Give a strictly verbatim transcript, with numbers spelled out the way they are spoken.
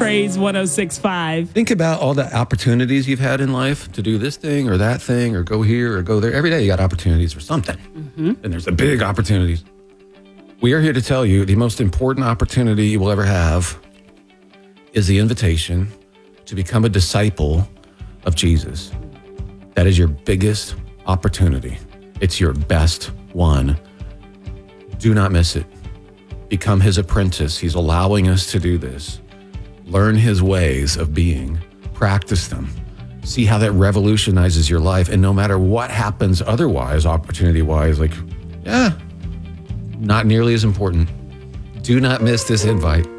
Praise one oh six point five. Think about all the opportunities you've had in life to do this thing or that thing or go here or go there. Every day you got opportunities for something. Mm-hmm. And there's the big opportunities. We are here to tell you the most important opportunity you will ever have is the invitation to become a disciple of Jesus. That is your biggest opportunity. It's your best one. Do not miss it. Become his apprentice. He's allowing us to do this. Learn his ways of being. Practice them. See how that revolutionizes your life. And no matter what happens otherwise, opportunity-wise, like, yeah, not nearly as important. Do not miss this invite.